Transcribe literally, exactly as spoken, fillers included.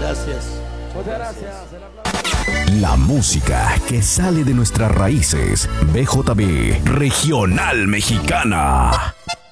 gracias. Muchas gracias. La música que sale de nuestras raíces. B J B Regional Mexicana.